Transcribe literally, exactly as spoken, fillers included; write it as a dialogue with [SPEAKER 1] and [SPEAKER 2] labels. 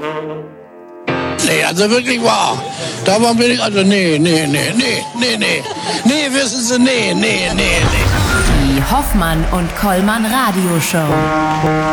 [SPEAKER 1] Nee, also wirklich wahr. Da war bin ich, also nee, nee, nee, nee, nee, nee. Nee, wissen Sie, nee, nee, nee, nee.
[SPEAKER 2] Die Hoffmann und Kollmann Radioshow.